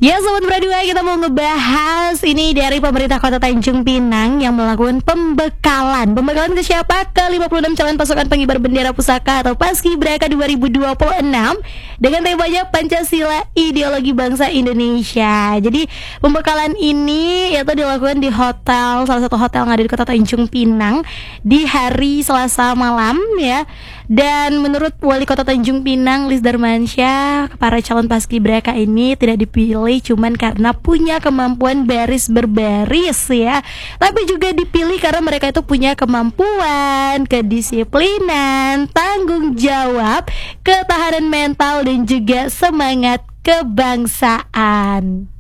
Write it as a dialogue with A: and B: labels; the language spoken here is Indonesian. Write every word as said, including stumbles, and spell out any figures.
A: Ya Sobat Berdua, kita mau ngebahas ini dari pemerintah Kota Tanjung Pinang yang melakukan pembekalan. Pembekalan ke siapa? Ke lima puluh enam calon pasukan pengibar bendera pusaka atau Paskibraka dua ribu dua puluh enam dengan temanya Pancasila Ideologi Bangsa Indonesia. Jadi pembekalan ini itu dilakukan di hotel, salah satu hotel yang ada di Kota Tanjung Pinang di hari Selasa malam ya. Dan menurut Wali Kota Tanjung Pinang, Lis Darmansyah, para calon paskibraka ini tidak dipilih cuman karena punya kemampuan baris berbaris ya, tapi juga dipilih karena mereka itu punya kemampuan, kedisiplinan, tanggung jawab, ketahanan mental dan juga semangat kebangsaan.